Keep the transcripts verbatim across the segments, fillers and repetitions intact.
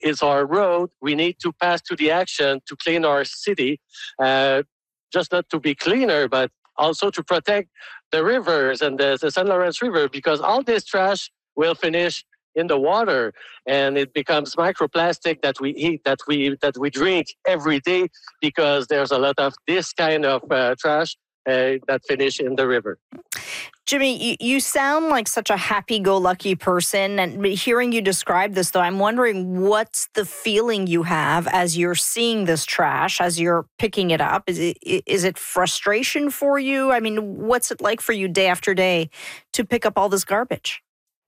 is our road. We need to pass to the action to clean our city, uh, just not to be cleaner, but also to protect the rivers and the, the Saint Lawrence River, because all this trash will finish in the water, and it becomes microplastic that we eat, that we that we drink every day, because there's a lot of this kind of uh, trash uh, that finish in the river. Jimmy, you, you sound like such a happy-go-lucky person, and hearing you describe this, though, I'm wondering what's the feeling you have as you're seeing this trash, as you're picking it up? Is it, is it frustration for you? I mean, what's it like for you day after day to pick up all this garbage?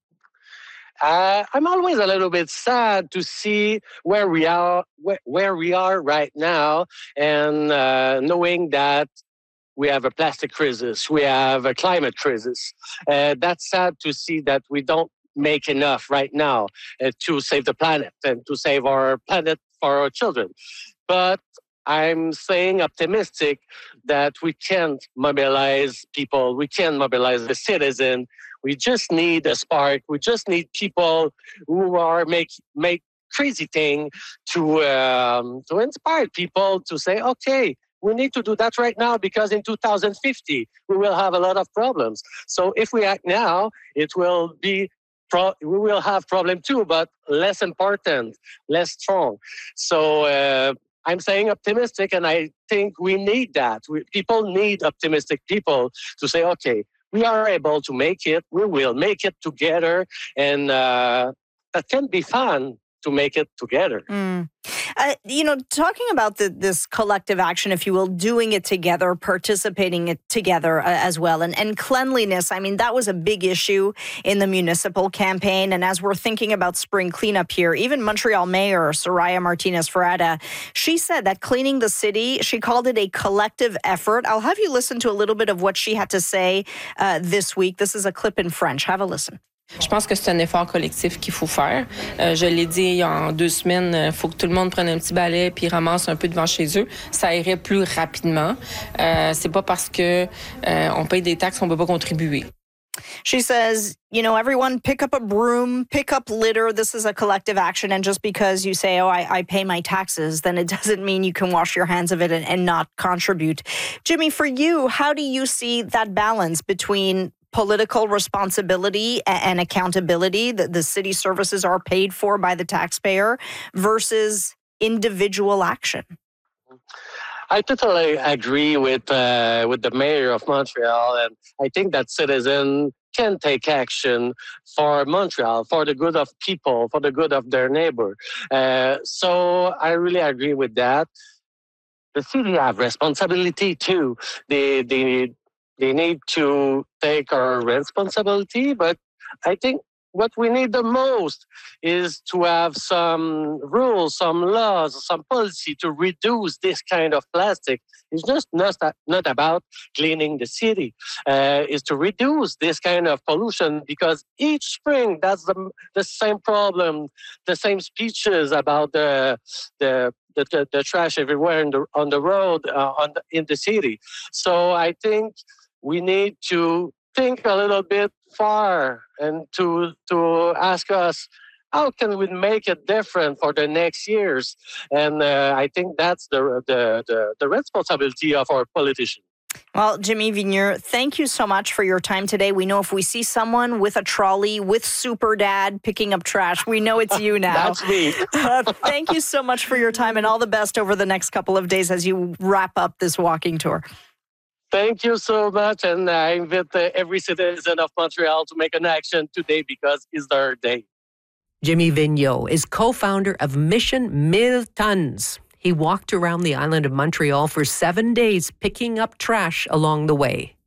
Uh, I'm always a little bit sad to see where we are, where, where we are right now, and uh, knowing that we have a plastic crisis, we have a climate crisis. Uh, that's sad to see that we don't make enough right now uh, to save the planet and to save our planet for our children. But I'm saying optimistic that we can mobilize people, we can mobilize the citizen. We just need a spark. We just need people who are make make crazy thing to um, to inspire people to say, okay, we need to do that right now, because in two thousand fifty we will have a lot of problems. So if we act now, it will be pro- we will have problem too, but less important, less strong. So. Uh, I'm saying optimistic, and I think we need that. We, people need optimistic people to say, okay, we are able to make it. We will make it together, and uh, that can be fun to make it together. Mm. Uh, you know, talking about the, this collective action, if you will, doing it together, participating it together uh, as well, and, and cleanliness, I mean, that was a big issue in the municipal campaign. And as we're thinking about spring cleanup here, even Montreal Mayor Soraya Martinez-Ferrada, she said that cleaning the city, she called it a collective effort. I'll have you listen to a little bit of what she had to say uh, this week. This is a clip in French. Have a listen. Je pense que c'est un effort collectif qu'il faut faire. Euh, je l'ai dit en deux semaines, il faut que tout le monde prenne un petit balai puis ramasse un peu devant chez eux. Ça irait plus rapidement. Euh, c'est pas parce que euh, on paye des taxes qu'on peut pas contribuer. She says, you know, everyone pick up a broom, pick up litter. This is a collective action. And just because you say, oh, I, I pay my taxes, then it doesn't mean you can wash your hands of it and, and not contribute. Jimmy, for you, how do you see that balance between political responsibility and accountability that the city services are paid for by the taxpayer versus individual action? I totally agree with uh, with the mayor of Montreal, and I think that citizens can take action for Montreal, for the good of people, for the good of their neighbor. Uh, so I really agree with that. The city have responsibility too. They they they need to take our responsibility, but I think what we need the most is to have some rules, some laws, some policy to reduce this kind of plastic. It's just not, not about cleaning the city. Uh, it's to reduce this kind of pollution, because each spring that's the, the same problem, the same speeches about the the the, the, the trash everywhere in the, on the road, uh, on the, in the city. So I think we need to think a little bit far and to to ask us, how can we make it different for the next years? And uh, I think that's the, the the the responsibility of our politicians. Well, Jimmy Vigneux, thank you so much for your time today. We know if we see someone with a trolley with Super Dad picking up trash, we know it's you now. That's me. uh, thank you so much for your time, and all the best over the next couple of days as you wrap up this walking tour. Thank you so much, and I invite uh, every citizen of Montreal to make an action today, because it's their day. Jimmy Vigneux is co-founder of Mission Mille Tonnes. He walked around the island of Montreal for seven days, picking up trash along the way.